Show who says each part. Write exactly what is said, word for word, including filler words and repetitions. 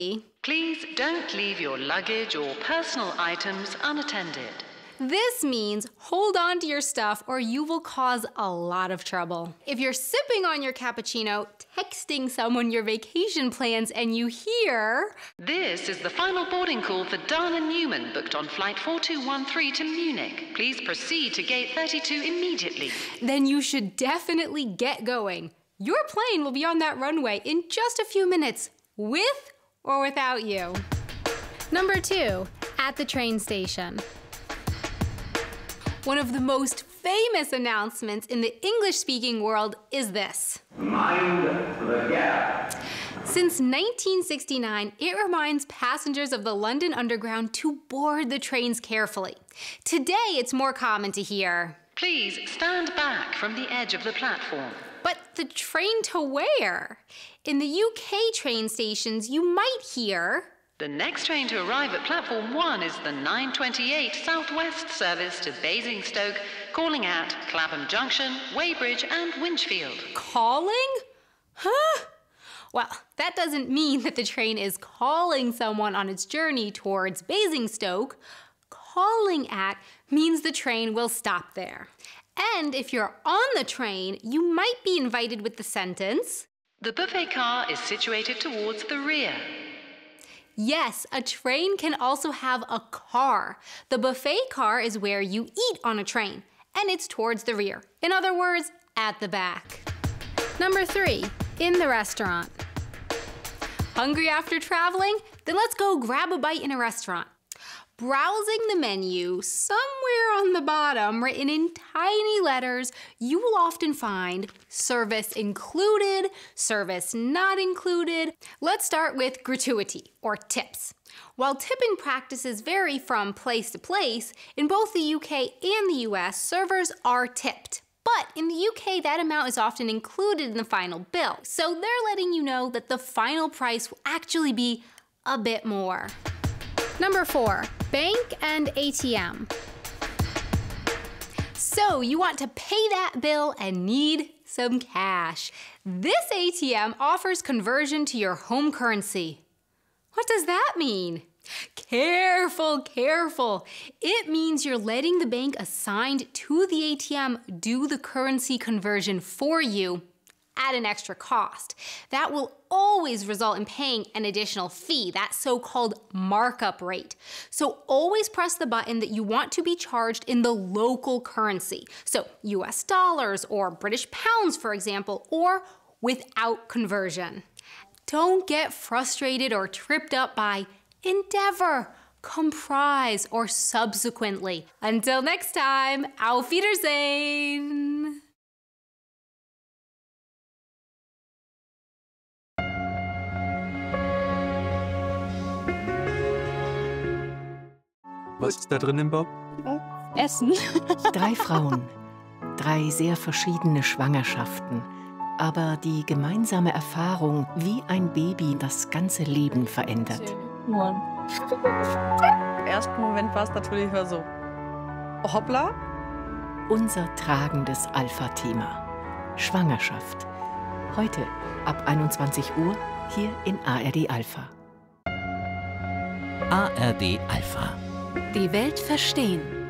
Speaker 1: Please don't leave your luggage or personal items unattended.
Speaker 2: This means hold on to your stuff or you will cause a lot of trouble. If you're sipping on your cappuccino, texting someone your vacation plans, and you hear,
Speaker 1: "This is the final boarding call for Dana Newman, booked on flight four two one three to Munich. Please proceed to gate thirty-two immediately,"
Speaker 2: then you should definitely get going. Your plane will be on that runway in just a few minutes, with or without you. Number two, at the train station. One of the most famous announcements in the English-speaking world is this.
Speaker 3: Mind the gap.
Speaker 2: Since nineteen sixty-nine, it reminds passengers of the London Underground to board the trains carefully. Today, it's more common to hear,
Speaker 1: "Please stand back from the edge of the platform."
Speaker 2: But the train to where? In the U K train stations, you might hear,
Speaker 1: "The next train to arrive at platform one is the nine twenty-eight Southwest service to Basingstoke, calling at Clapham Junction, Weybridge and Winchfield."
Speaker 2: Calling? Huh? Well, that doesn't mean that the train is calling someone on its journey towards Basingstoke. Calling at means the train will stop there. And if you're on the train, you might be invited with the sentence,
Speaker 1: "The buffet car is situated towards the rear."
Speaker 2: Yes, a train can also have a car. The buffet car is where you eat on a train, and it's towards the rear. In other words, at the back. Number three, in the restaurant. Hungry after traveling? Then let's go grab a bite in a restaurant. Browsing the menu, somewhere on the bottom, written in tiny letters, you will often find service included, service not included. Let's start with gratuity, or tips. While tipping practices vary from place to place, in both the U K and the U S, servers are tipped. But in the U K, that amount is often included in the final bill. So they're letting you know that the final price will actually be a bit more. Number four, bank and A T M. So you want to pay that bill and need some cash. This A T M offers conversion to your home currency. What does that mean? Careful, careful. It means you're letting the bank assigned to the A T M do the currency conversion for you at an extra cost. That will always result in paying an additional fee, that so-called markup rate. So always press the button that you want to be charged in the local currency. So U S dollars or British pounds, for example, or without conversion. Don't get frustrated or tripped up by endeavor, comprise, or subsequently. Until next time, Auf Wiedersehen!
Speaker 4: Was ist da drin im Bob?
Speaker 5: Essen.
Speaker 6: Drei Frauen, drei sehr verschiedene Schwangerschaften, aber die gemeinsame Erfahrung, wie ein Baby das ganze Leben verändert.
Speaker 5: Im ersten Moment war es natürlich so, hoppla.
Speaker 6: Unser tragendes Alpha-Thema, Schwangerschaft. Heute ab einundzwanzig Uhr hier in A R D Alpha.
Speaker 7: A R D Alpha.
Speaker 8: Die Welt verstehen.